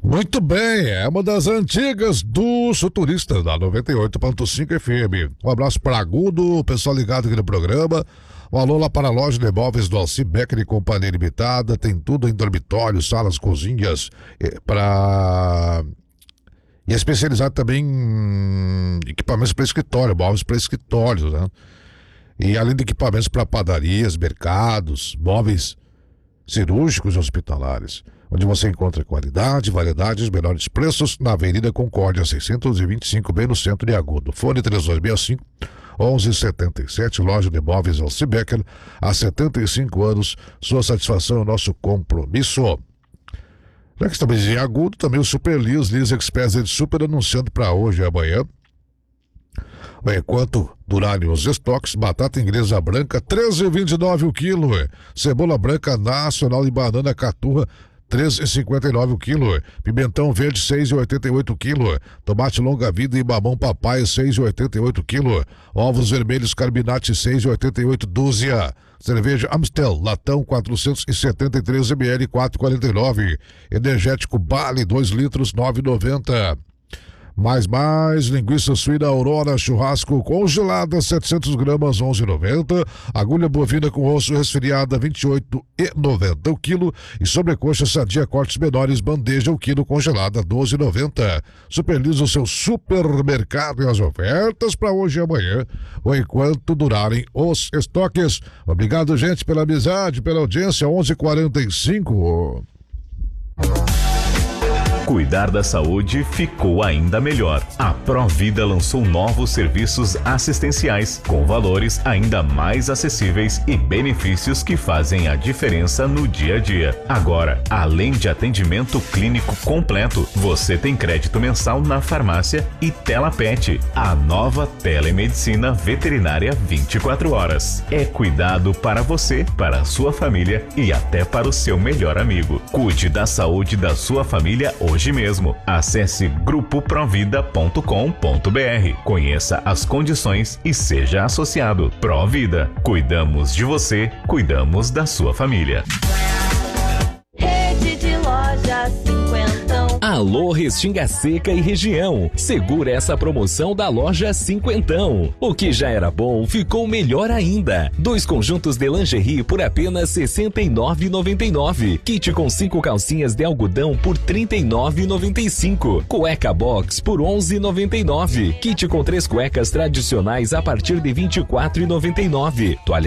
Muito bem, é uma das antigas do Futurista da 98.5 FM. Um abraço para Agudo, o pessoal ligado aqui no programa. Um alô lá para a loja de imóveis do Alci Becker e Companhia Limitada. Tem tudo em dormitórios, salas, cozinhas, e é especializado também em equipamentos para escritório, móveis para escritórios, né? E além de equipamentos para padarias, mercados, móveis cirúrgicos e hospitalares, onde você encontra qualidade, variedade e os melhores preços na Avenida Concórdia 625, bem no centro de Agudo. Fone 3265 1177, loja de imóveis Alci Becker, há 75 anos, sua satisfação é o nosso compromisso. Já que estamos em Agudo, também o Super Liz Express de Super anunciando para hoje e amanhã. Enquanto durarem os estoques, batata inglesa branca, R$13,29 o quilo. Cebola branca nacional e banana caturra, R$13,59 o quilo. Pimentão verde, R$6,88 o quilo. Tomate longa vida e mamão papai, R$6,88 o quilo. Ovos vermelhos carbinate, R$6,88 dúzia. Cerveja Amstel, latão 473 ml, R$4,49. Energético Bali, 2 litros, R$9,90. Mais, linguiça suína Aurora churrasco congelada, 700 gramas, R$11,90. Agulha bovina com osso resfriada, R$28,90 o quilo. E sobrecoxa sadia cortes menores, bandeja o quilo congelada, R$12,90. Superliza o seu supermercado e as ofertas para hoje e amanhã, ou enquanto durarem os estoques. Obrigado, gente, pela amizade, pela audiência. 11h45. Cuidar da saúde ficou ainda melhor. A Provida lançou novos serviços assistenciais com valores ainda mais acessíveis e benefícios que fazem a diferença no dia a dia. Agora, além de atendimento clínico completo, você tem crédito mensal na farmácia e TelaPet, a nova telemedicina veterinária 24 horas. É cuidado para você, para a sua família e até para o seu melhor amigo. Cuide da saúde da sua família hoje mesmo. Acesse grupoprovida.com.br. Conheça as condições e seja associado. Provida. Cuidamos de você, cuidamos da sua família. Rede de lojas 50. Alô, Restinga Seca e região. Segura essa promoção da loja Cinquentão. O que já era bom ficou melhor ainda. 2 conjuntos de lingerie por apenas R$ 69,99. Kit com 5 calcinhas de algodão por R$ 39,95. Cueca box por R$ 11,99. Kit com 3 cuecas tradicionais a partir de R$ 24,99. Toalha